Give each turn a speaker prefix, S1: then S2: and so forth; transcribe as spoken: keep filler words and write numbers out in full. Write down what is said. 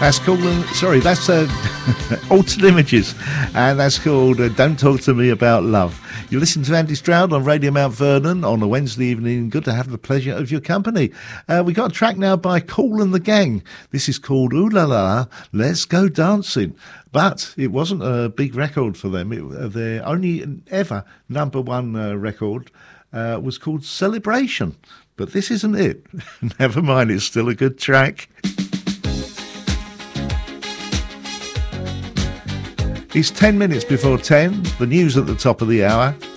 S1: That's called, uh, sorry, that's uh, Altered Images, and that's called uh, Don't Talk to Me About Love. You listen to Andy Stroud on Radio Mount Vernon on a Wednesday evening. Good to have the pleasure of your company. Uh, we got a track now by Kool and the Gang. This is called Ooh La La, Let's Go Dancing. But it wasn't a big record for them. It, uh, their only ever number one uh, record uh, was called Celebration. But this isn't it. Never mind, it's still a good track. It's ten minutes before ten, the news at the top of the hour.